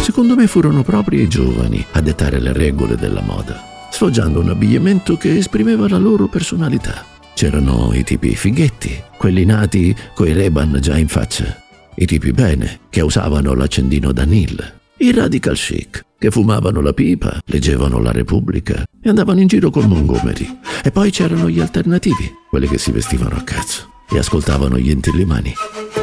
Secondo me furono proprio i giovani a dettare le regole della moda, sfoggiando un abbigliamento che esprimeva la loro personalità. C'erano i tipi fighetti, quelli nati coi Ray-Ban già in faccia, i tipi bene, che usavano l'accendino Danil, i radical chic, che fumavano la pipa, leggevano la Repubblica e andavano in giro con Montgomery. E poi c'erano gli alternativi, quelli che si vestivano a cazzo e ascoltavano gli Inti Illimani.